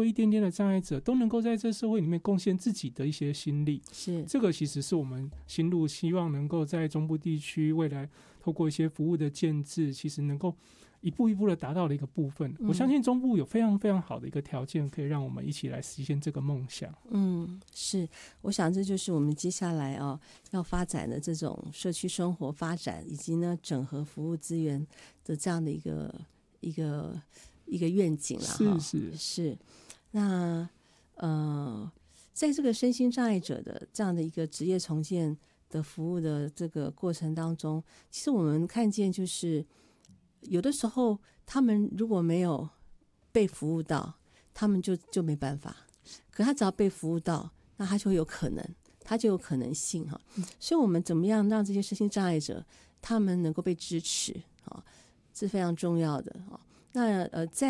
微一点点的障碍者都能够在这社会里面贡献自己的一些心力。 是这个其实是我们新路希望能够在中部地区未来透过一些服务的建制，其实能够一步一步的达到的一个部分。我相信中部有非常非常好的一个条件，可以让我们一起来实现这个梦想。 是，我想这就是我们接下来要发展的这种社区生活发展，以及呢整合服务资源的这样的一个愿景啦。是。那在这个身心障碍者的这样的一个职业重建的服务的这个过程当中，其实我们看见就是有的时候他们如果没有被服务到，他们就没办法，可他只要被服务到，那他就有可能，他就有可能性哈。所以我们怎么样让这些身心障碍者他们能够被支持啊，是非常重要的。那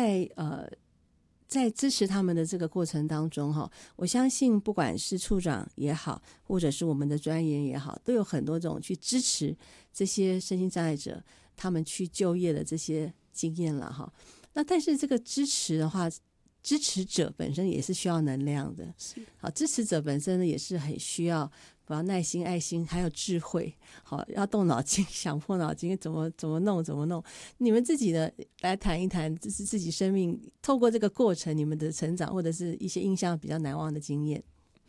在支持他们的这个过程当中哈，我相信不管是处长也好，或者是我们的专员也好，都有很多种去支持这些身心障碍者他们去就业的这些经验了哈。那但是这个支持的话，支持者本身也是需要能量的，好，支持者本身呢也是很需要耐心、爱心，还有智慧，好，要动脑筋，想破脑筋，怎么弄。你们自己的来谈一谈，就是自己生命透过这个过程，你们的成长，或者是一些印象比较难忘的经验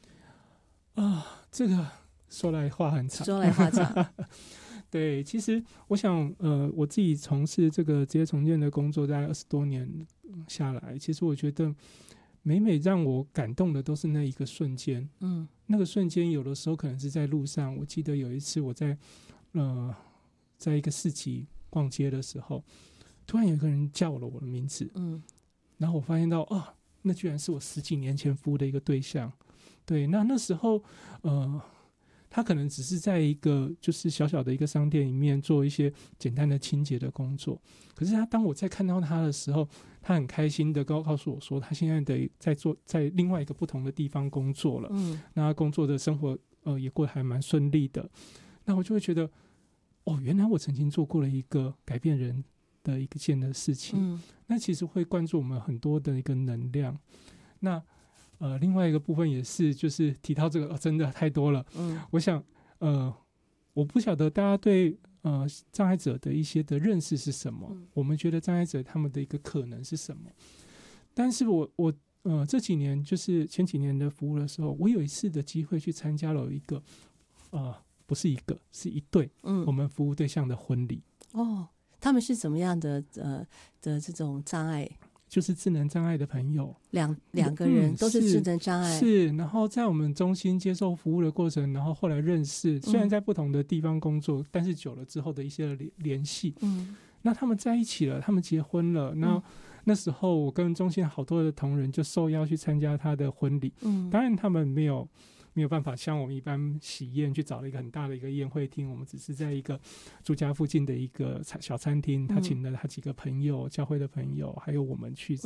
这个说来话很长，对，其实我想，我自己从事这个职业重建的工作，大概20多年下来，其实我觉得每让我感动的都是那一个瞬间。那个瞬间有的时候可能是在路上。我记得有一次我在一个市集逛街的时候，突然有一个人叫了我的名字，然后我发现到那居然是我10几年前服务的一个对象。对，那时候他可能只是在一个就是小小的一个商店里面做一些简单的清洁的工作，可是当我在看到他的时候，他很开心的告诉我说他现在在另外一个不同的地方工作了。那他工作的生活也过得还蛮顺利的。那我就会觉得原来我曾经做过了一个改变人的一件的事情。那其实会灌注我们很多的一个能量。那另外一个部分也是就是提到这个真的太多了。我想我不晓得大家对障碍者的一些的认识是什么。我们觉得障碍者他们的一个可能是什么？但是我这几年就是前几年的服务的时候，我有一次的机会去参加了一个不是一个，是一对我们服务对象的婚礼。 他们是怎么样的这种障碍？ 就是智能障碍的朋友， 两个人都是智能障碍。 是，然后在我们中心接受服务的过程，然后后来认识，虽然在不同的地方工作，但是久了之后的一些联系。那他们在一起了，他们结婚了。那时候我跟中心好多的同仁就受邀去参加他的婚礼。当然他们没有办法像我们一般喜宴去找了一个很大的一个宴会厅，我们只是在一个住家附近的一个小餐厅，他请了他几个朋友，教会的朋友，还有我们去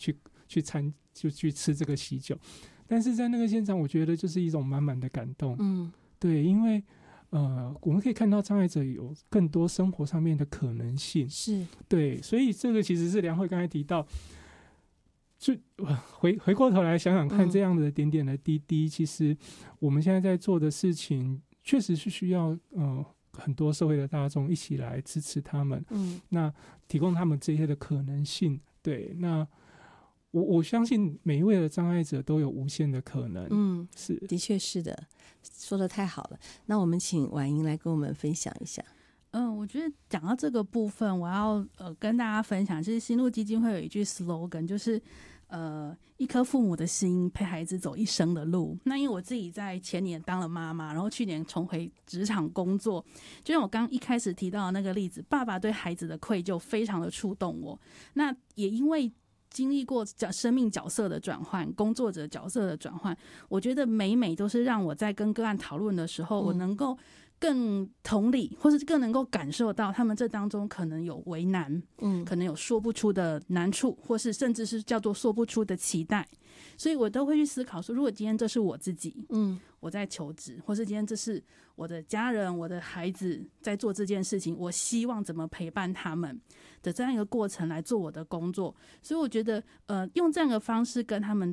吃这个喜酒。但是在那个现场，我觉得就是一种满满的感动。对，因为我们可以看到障碍者有更多生活上面的可能性。 是， 对，所以这个其实是良慧刚才提到。就回过头来想想看，这样的点点的滴滴，其实我们现在在做的事情，确实是需要很多社会的大众一起来支持他们。那提供他们这些的可能性。对，那我相信每一位的障碍者都有无限的可能。是， 的确是的，说得太好了。那我们请婉莹来跟我们分享一下。 我觉得讲到这个部分，我要跟大家分享，就是新路基金会有一句 slogan， 就是一颗父母的心陪孩子走一生的路。那因为我自己在前年当了妈妈，然后去年重回职场工作，就像我刚一开始提到的那个例子，爸爸对孩子的愧疚非常的触动我。那也因为经历过生命角色的转换，工作者角色的转换，我觉得每都是让我在跟个案讨论的时候，我能够更同理，或是更能够感受到他们这当中可能有为难，可能有说不出的难处，或是甚至是叫做说不出的期待。所以我都会去思考说，如果今天这是我自己，我在求职，或是今天这是我的家人、我的孩子在做这件事情，我希望怎么陪伴他们的这样一个过程来做我的工作。所以我觉得用这样的方式跟他们